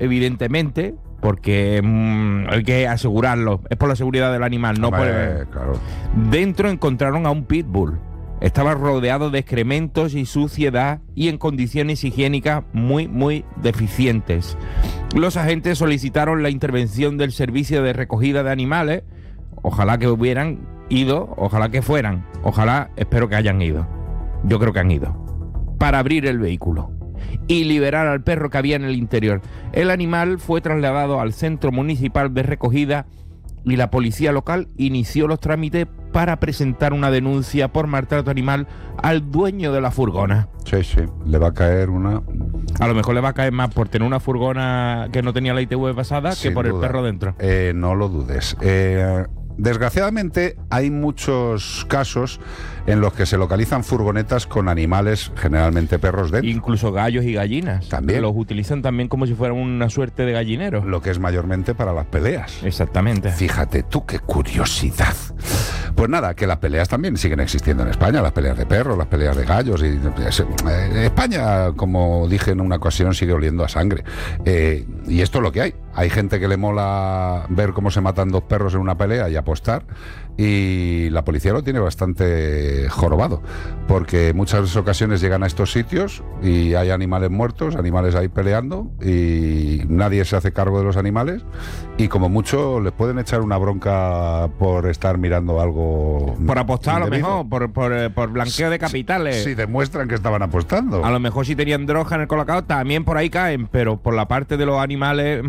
evidentemente, porque hay que asegurarlo, es por la seguridad del animal, no por... Claro. Dentro encontraron a un pitbull. Estaba rodeado de excrementos y suciedad y en condiciones higiénicas muy, muy deficientes. Los agentes solicitaron la intervención del servicio de recogida de animales. Ojalá que hubieran ido, ojalá que fueran, espero que hayan ido. Yo creo que han ido. Para abrir el vehículo y liberar al perro que había en el interior. El animal fue trasladado al centro municipal de recogida y la policía local inició los trámites para presentar una denuncia por maltrato animal al dueño de la furgona. Sí, le va a caer una... A lo mejor le va a caer más por tener una furgona que no tenía la ITV pasada que por el perro dentro. No lo dudes. Desgraciadamente hay muchos casos en los que se localizan furgonetas con animales, generalmente perros dentro. Incluso gallos y gallinas. También. Los utilizan también como si fueran una suerte de gallinero. Lo que es mayormente para las peleas. Exactamente. Fíjate tú, qué curiosidad. Pues nada, que las peleas también siguen existiendo en España, las peleas de perros, las peleas de gallos. España, como dije en una ocasión, sigue oliendo a sangre. Y esto es lo que hay. Hay gente que le mola ver cómo se matan dos perros en una pelea y apostar, y la policía lo tiene bastante jorobado, porque muchas ocasiones llegan a estos sitios y hay animales muertos, animales ahí peleando, y nadie se hace cargo de los animales, y como mucho les pueden echar una bronca por estar mirando algo por apostar indebido. A lo mejor, por blanqueo de capitales. Si demuestran que estaban apostando. A lo mejor si tenían droga en el colocado también por ahí caen, pero por la parte de los animales...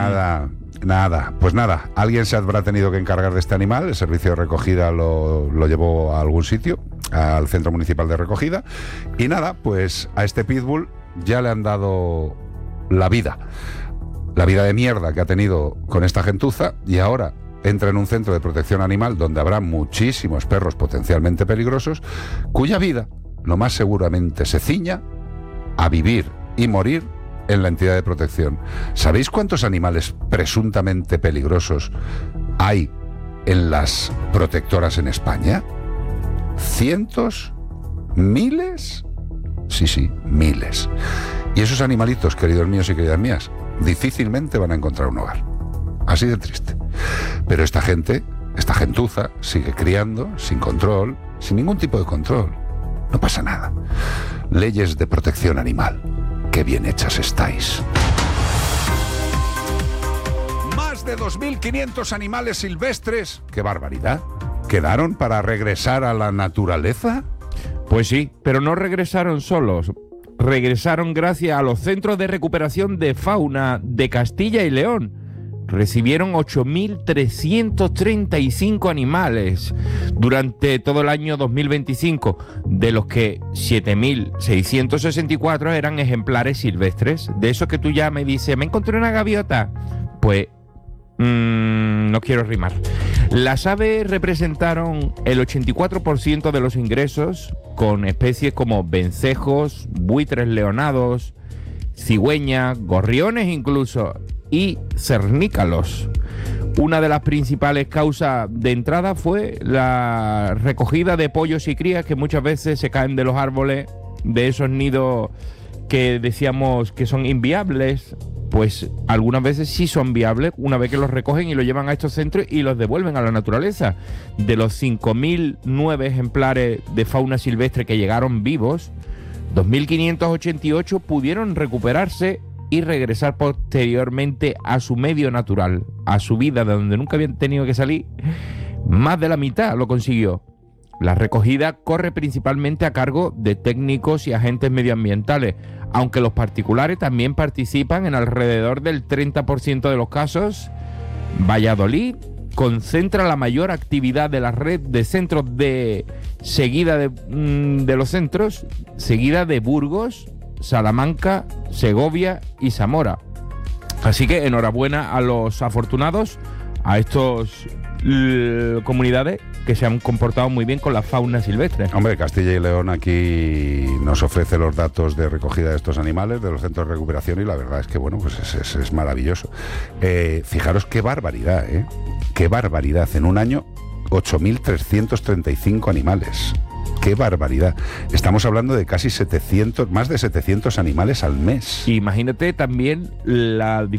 Nada, pues nada, alguien se habrá tenido que encargar de este animal, el servicio de recogida lo llevó a algún sitio, al centro municipal de recogida, y nada, pues a este pitbull ya le han dado la vida de mierda que ha tenido con esta gentuza, y ahora entra en un centro de protección animal donde habrá muchísimos perros potencialmente peligrosos, cuya vida lo más seguramente se ciña a vivir y morir en la entidad de protección. ¿Sabéis cuántos animales presuntamente peligrosos hay en las protectoras en España? ¿Cientos? ¿Miles? Sí, miles. Y esos animalitos, queridos míos y queridas mías, difícilmente van a encontrar un hogar. Así de triste. Pero esta gente, esta gentuza, sigue criando, sin control, sin ningún tipo de control. No pasa nada. Leyes de protección animal. ¡Qué bien hechas estáis! Más de 2.500 animales silvestres. ¡Qué barbaridad! ¿Quedaron para regresar a la naturaleza? Pues sí, pero no regresaron solos. Regresaron gracias a los centros de recuperación de fauna de Castilla y León. Recibieron 8.335 animales durante todo el año 2025, de los que 7.664 eran ejemplares silvestres. De esos que tú ya me dices, me encontré una gaviota. Pues no quiero rimar. Las aves representaron el 84% de los ingresos, con especies como vencejos, buitres leonados, cigüeñas, gorriones incluso, y cernícalos. Una de las principales causas de entrada fue la recogida de pollos y crías que muchas veces se caen de los árboles, de esos nidos que decíamos que son inviables. Pues algunas veces sí son viables una vez que los recogen y los llevan a estos centros y los devuelven a la naturaleza. De los 5.009 ejemplares de fauna silvestre que llegaron vivos, 2.588 pudieron recuperarse y regresar posteriormente a su medio natural, a su vida de donde nunca habían tenido que salir. Más de la mitad lo consiguió. La recogida corre principalmente a cargo de técnicos y agentes medioambientales, aunque los particulares también participan en alrededor del 30% de los casos. Valladolid concentra la mayor actividad de la red de centros seguida de los centros, seguida de Burgos, Salamanca, Segovia y Zamora. Así que enhorabuena a los afortunados, a estos comunidades que se han comportado muy bien con la fauna silvestre. Hombre, Castilla y León aquí nos ofrece los datos de recogida de estos animales, de los centros de recuperación, y la verdad es que, bueno, pues es maravilloso. Fijaros qué barbaridad, ¿eh? Qué barbaridad. En un año, 8.335 animales. ¡Qué barbaridad! Estamos hablando de casi 700, más de 700 animales al mes. Imagínate también la